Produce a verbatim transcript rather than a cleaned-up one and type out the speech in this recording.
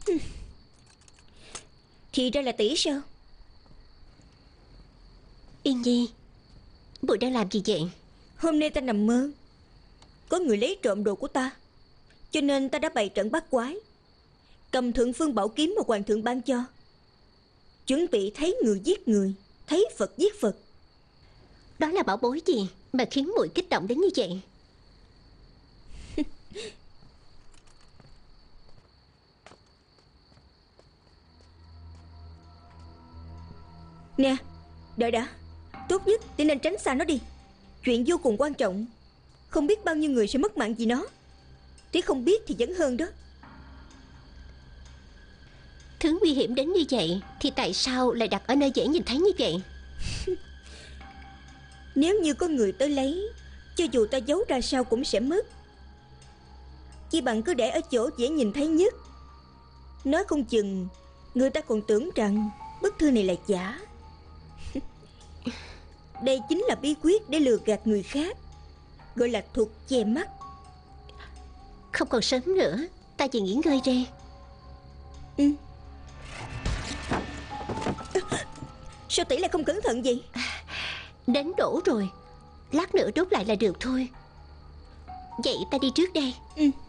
Thì ra là tỷ sao? Yên Nhi, muội đang làm gì vậy? Hôm nay ta nằm mơ có người lấy trộm đồ của ta, cho nên ta đã bày trận bắt quái, cầm thượng phương bảo kiếm mà hoàng thượng ban cho, chuẩn bị thấy người giết người, thấy Phật giết Phật. Đó là bảo bối gì mà khiến muội kích động đến như vậy? Nè, đợi đã. Tốt nhất thì nên tránh xa nó đi. Chuyện vô cùng quan trọng, không biết bao nhiêu người sẽ mất mạng vì nó. Thế không biết thì vẫn hơn đó. Thứ nguy hiểm đến như vậy thì tại sao lại đặt ở nơi dễ nhìn thấy như vậy? Nếu như có người tới lấy, cho dù ta giấu ra sao cũng sẽ mất. Chỉ bằng cứ để ở chỗ dễ nhìn thấy nhất. Nói không chừng người ta còn tưởng rằng bức thư này là giả. Đây chính là bí quyết để lừa gạt người khác, gọi là thuật che mắt. Không còn sớm nữa, ta về nghỉ ngơi đây. Ừ. Sao tỷ lại không cẩn thận vậy? Đến đổ rồi, lát nữa đốt lại là được thôi. Vậy ta đi trước đây. Ừ.